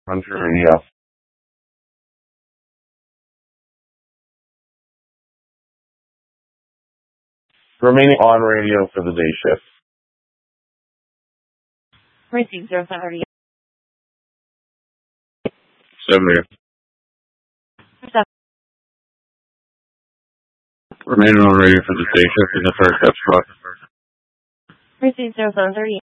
Hunter Radio. Remaining on radio for the day shift. Received 0730. 70. 7. Remaining on radio for the day shift in the first step spot. Received 0730.